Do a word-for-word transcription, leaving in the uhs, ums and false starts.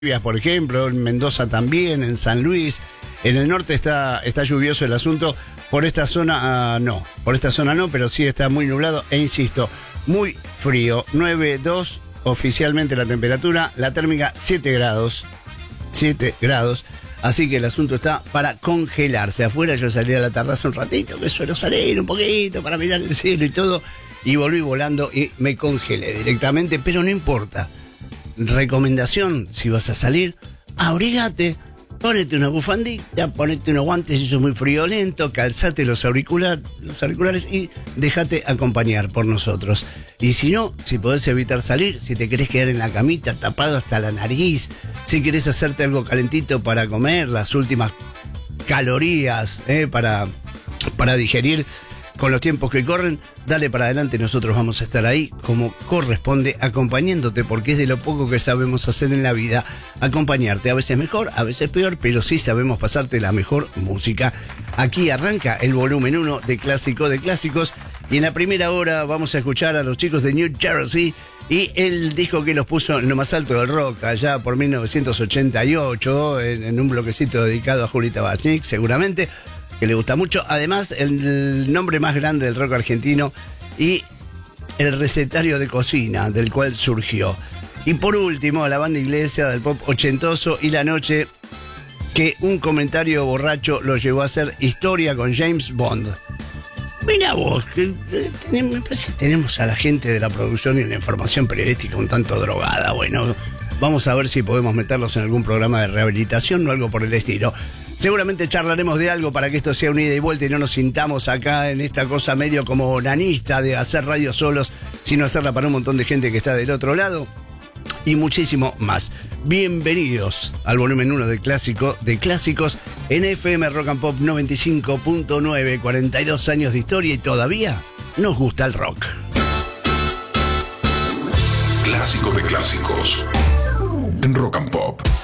por ejemplo, en Mendoza también, en San Luis. En el norte está, está lluvioso el asunto. Por esta zona, uh, no. Por esta zona no, pero sí está muy nublado. E insisto, muy frío. nueve coma dos oficialmente la temperatura. La térmica siete grados. siete grados. Así que el asunto está para congelarse. Afuera yo salí a la terraza un ratito, que suelo salir un poquito para mirar el cielo y todo. Y volví volando y me congelé directamente. Pero no importa. Recomendación, si vas a salir, abrigate, ponete una bufandita, ponete unos guantes si sos muy friolento, calzate los, auricula, los auriculares y déjate acompañar por nosotros. Y si no, si podés evitar salir, si te querés quedar en la camita tapado hasta la nariz, si querés hacerte algo calentito para comer, las últimas calorías eh, para, para digerir, con los tiempos que corren, dale para adelante, nosotros vamos a estar ahí como corresponde, acompañándote, porque es de lo poco que sabemos hacer en la vida, acompañarte, a veces mejor, a veces peor, pero sí sabemos pasarte la mejor música. Aquí arranca el volumen uno de Clásico de Clásicos, y en la primera hora vamos a escuchar a los chicos de New Jersey, y el disco que los puso en lo más alto del rock, allá por mil novecientos ochenta y ocho, en, en un bloquecito dedicado a Julita Bachnik, seguramente, que le gusta mucho. Además, el nombre más grande del rock argentino y el recetario de cocina del cual surgió. Y por último, la banda inglesa del pop ochentoso y la noche que un comentario borracho lo llevó a hacer historia con James Bond. Mira vos, que tenemos, me parece que tenemos a la gente de la producción y de la información periodística un tanto drogada. Bueno, vamos a ver si podemos meterlos en algún programa de rehabilitación o algo por el estilo. Seguramente charlaremos de algo para que esto sea una ida y vuelta y no nos sintamos acá en esta cosa medio como nanista de hacer radio solos, sino hacerla para un montón de gente que está del otro lado y muchísimo más. Bienvenidos al volumen uno de Clásico de Clásicos en F M Rock and Pop noventa y cinco punto nueve, cuarenta y dos años de historia y todavía nos gusta el rock. Clásico de Clásicos en Rock and Pop.